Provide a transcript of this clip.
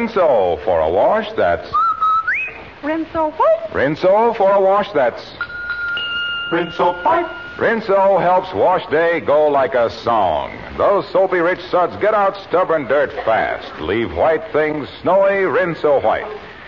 Rinso for a wash that's... Rinso what? Rinso for a wash that's... Rinso pipe. Rinso helps wash day go like a song. Those soapy rich suds get out stubborn dirt fast. Leave white things snowy, Rinso white.